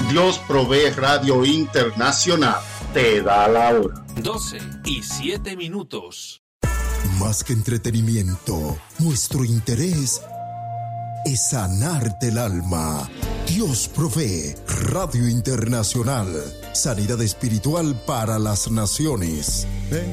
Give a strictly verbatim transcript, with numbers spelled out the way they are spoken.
Dios Provee Radio Internacional te da la hora. doce y siete minutos. Más que entretenimiento, nuestro interés es sanarte el alma. Dios Provee Radio Internacional. Sanidad espiritual para las naciones.